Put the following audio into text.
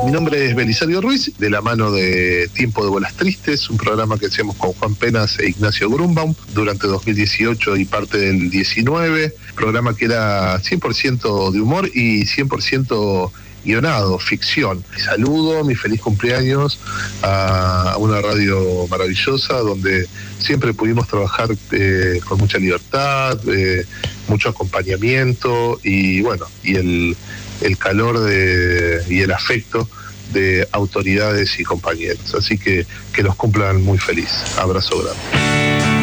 Mi nombre es Belisario Ruiz, de la mano de Tiempo de Bolas Tristes, un programa que hacemos con Juan Penas e Ignacio Grunbaum durante 2018 y parte del 19, programa que era 100% de humor y 100% guionado, ficción. Saludo, mi feliz cumpleaños a una radio maravillosa donde siempre pudimos trabajar con mucha libertad, mucho acompañamiento y bueno, y el calor y el afecto de autoridades y compañeros. Así que los cumplan muy feliz. Abrazo grande.